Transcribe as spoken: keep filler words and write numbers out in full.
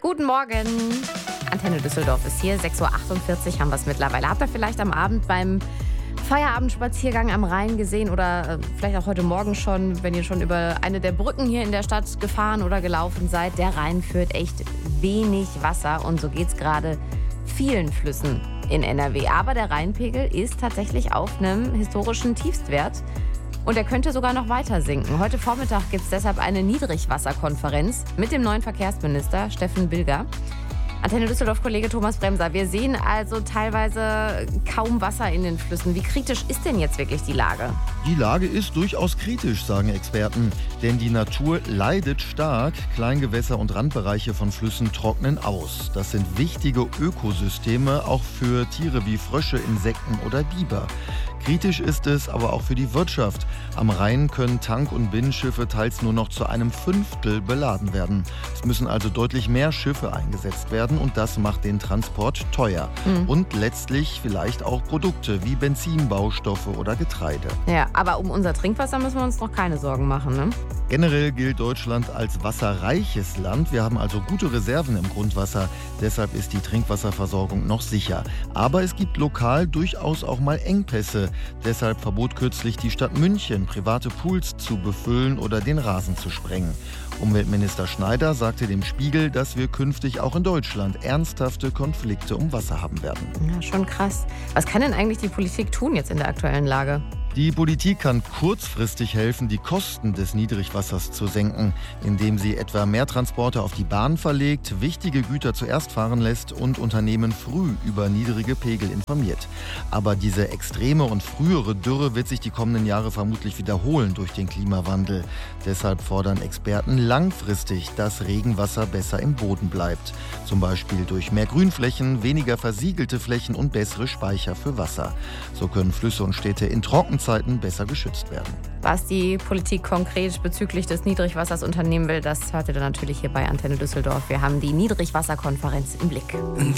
Guten Morgen. Antenne Düsseldorf ist hier. sechs Uhr achtundvierzig haben wir es mittlerweile. Habt ihr vielleicht am Abend beim Feierabendspaziergang am Rhein gesehen oder vielleicht auch heute Morgen schon, wenn ihr schon über eine der Brücken hier in der Stadt gefahren oder gelaufen seid. Der Rhein führt echt wenig Wasser und so geht es gerade vielen Flüssen in N R W. Aber der Rheinpegel ist tatsächlich auf einem historischen Tiefstwert. Und er könnte sogar noch weiter sinken. Heute Vormittag gibt es deshalb eine Niedrigwasserkonferenz mit dem neuen Verkehrsminister Steffen Bilger. Antenne Düsseldorf-Kollege Thomas Bremser. Wir sehen also teilweise kaum Wasser in den Flüssen. Wie kritisch ist denn jetzt wirklich die Lage? Die Lage ist durchaus kritisch, sagen Experten. Denn die Natur leidet stark. Kleingewässer und Randbereiche von Flüssen trocknen aus. Das sind wichtige Ökosysteme, auch für Tiere wie Frösche, Insekten oder Biber. Kritisch ist es aber auch für die Wirtschaft. Am Rhein können Tank- und Binnenschiffe teils nur noch zu einem Fünftel beladen werden. Es müssen also deutlich mehr Schiffe eingesetzt werden und das macht den Transport teuer. Mhm. Und letztlich vielleicht auch Produkte wie Benzin, Baustoffe oder Getreide. Ja, aber um unser Trinkwasser müssen wir uns noch keine Sorgen machen, ne? Generell gilt Deutschland als wasserreiches Land. Wir haben also gute Reserven im Grundwasser. Deshalb ist die Trinkwasserversorgung noch sicher. Aber es gibt lokal durchaus auch mal Engpässe. Deshalb verbot kürzlich die Stadt München, private Pools zu befüllen oder den Rasen zu sprengen. Umweltminister Schneider sagte dem Spiegel, dass wir künftig auch in Deutschland ernsthafte Konflikte um Wasser haben werden. Ja, schon krass. Was kann denn eigentlich die Politik tun jetzt in der aktuellen Lage? Die Politik kann kurzfristig helfen, die Kosten des Niedrigwassers zu senken, indem sie etwa mehr Transporte auf die Bahn verlegt, wichtige Güter zuerst fahren lässt und Unternehmen früh über niedrige Pegel informiert. Aber diese extreme und frühere Dürre wird sich die kommenden Jahre vermutlich wiederholen durch den Klimawandel. Deshalb fordern Experten langfristig, dass Regenwasser besser im Boden bleibt. Zum Beispiel durch mehr Grünflächen, weniger versiegelte Flächen und bessere Speicher für Wasser. So können Flüsse und Städte in Trockenzeiten besser geschützt werden. Was die Politik konkret bezüglich des Niedrigwassers unternehmen will, das hört ihr dann natürlich hier bei Antenne Düsseldorf. Wir haben die Niedrigwasserkonferenz im Blick.